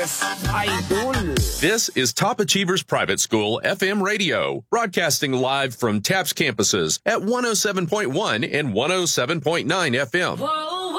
Idol. This is Top Achievers Private School FM radio, broadcasting live from TAPS campuses at 107.1 and 107.9 FM.